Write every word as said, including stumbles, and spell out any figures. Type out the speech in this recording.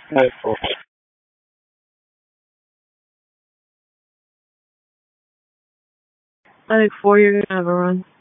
Five, four. I think four you're gonna have a run.